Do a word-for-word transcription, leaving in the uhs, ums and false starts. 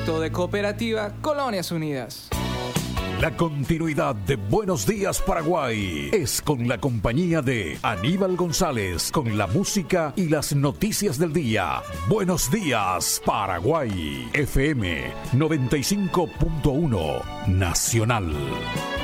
producto de Cooperativa Colonias Unidas. La continuidad de Buenos Días Paraguay es con la compañía de Aníbal González, con la música y las noticias del día. Buenos Días Paraguay, F M noventa y cinco punto uno Nacional.